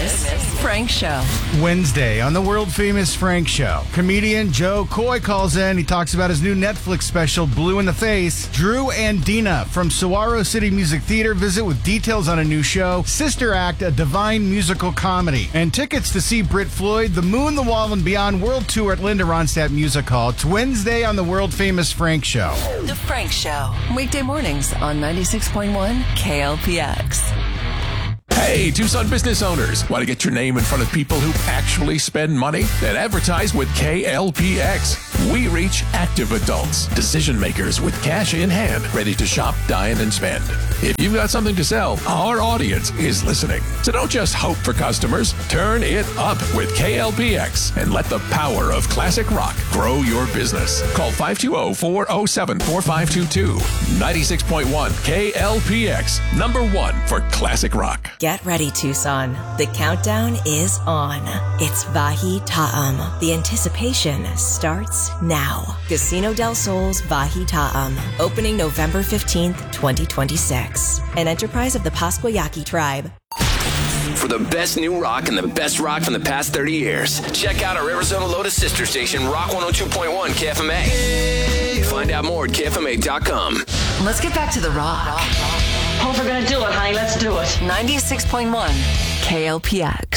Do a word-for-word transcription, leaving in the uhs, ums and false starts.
Famous Frank Show. Wednesday on the world famous Frank Show. Comedian Joe Coy calls in. He talks about his new Netflix special, Blue in the Face. Drew and Dina from Saguaro City Music Theater visit with details on a new show, Sister Act, a divine musical comedy. And tickets to see Brit Floyd, The Moon, the Wall, and Beyond World Tour at Linda Ronstadt Music Hall. It's Wednesday on the world famous Frank Show. The Frank Show. Weekday mornings on ninety-six point one K L P X. Hey, Tucson business owners, want to get your name in front of people who actually spend money? Then advertise with K L P X. We reach active adults, decision makers with cash in hand, ready to shop, dine, and spend. If you've got something to sell, our audience is listening. So don't just hope for customers. Turn it up with K L P X and let the power of classic rock grow your business. Call five two zero, four zero seven, four five two two. ninety-six point one K L P X, number one for classic rock. Get ready, Tucson. The countdown is on. It's Vahi Ta'am. The anticipation starts now. Casino del Sol's Vahi Ta'am, opening November fifteenth, twenty twenty-six. An enterprise of the Pasquayaki tribe. For the best new rock and the best rock from the past thirty years, check out our Arizona Lotus sister station, Rock one oh two point one K F M A. Find out more at K F M A dot com. Let's get back to the rock. Hope we're going to do it, honey. Let's do it. ninety-six point one K L P X.